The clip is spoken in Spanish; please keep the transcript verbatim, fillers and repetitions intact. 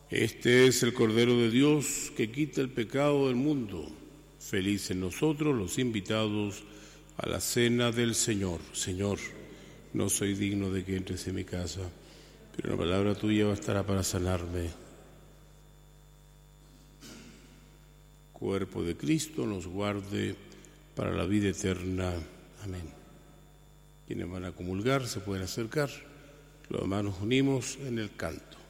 Este es el Cordero de Dios que quita el pecado del mundo. Felices nosotros los invitados a la cena del Señor. Señor, no soy digno de que entres en mi casa, pero la palabra tuya bastará para sanarme. Cuerpo de Cristo nos guarde para la vida eterna. Amén. Quienes van a comulgar se pueden acercar. Los demás nos unimos en el canto.